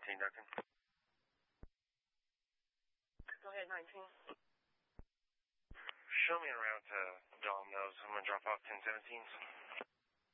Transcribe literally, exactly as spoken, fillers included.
nineteen, Duncan. Go ahead, nineteen. Show me around to Domino's. I'm going to drop off ten seventeen.